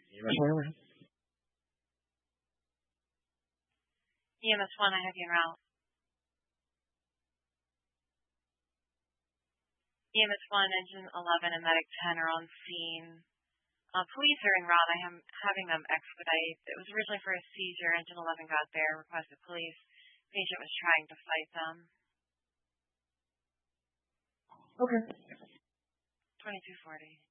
EMS 1 around. EMS 1, I have you en route. EMS 1, Engine 11, and Medic 10 are on scene. Police are en route. I am having them expedite. It was originally for a seizure. Engine 11 got there, requested police. Patient was trying to fight them. Okay. 2240.